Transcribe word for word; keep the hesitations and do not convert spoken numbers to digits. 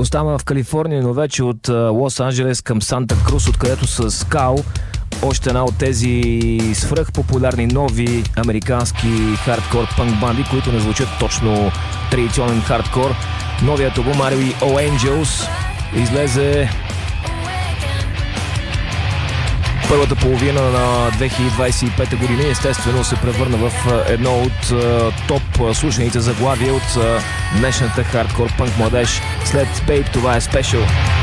Остава в Калифорния, но вече от Лос-Анджелес към Санта Крус, откъдето с Скал, още една от тези свръхпопулярни нови американски хардкор пънк банди, които не звучат точно традиционен хардкор. Новият албум R E O Angels излезе първата половина на две хиляди двадесет и пета година. Естествено се превърна в едно от uh, топ слушаните заглавия от uh, днешната хардкор пънк младеж. След Babe, това е Special.